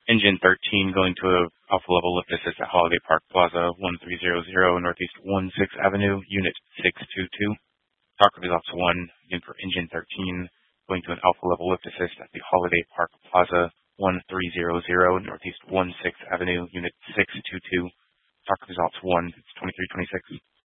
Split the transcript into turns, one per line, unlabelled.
Engine 13 going to a alpha level lift assist at Holiday Park Plaza, 1300 Northeast 16th Avenue, Unit 622. Talk results 1, again for Engine 13, going to an alpha level lift assist at the Holiday Park Plaza, 1300 Northeast 16th Avenue, Unit 622. Talk results 1, it's 2326.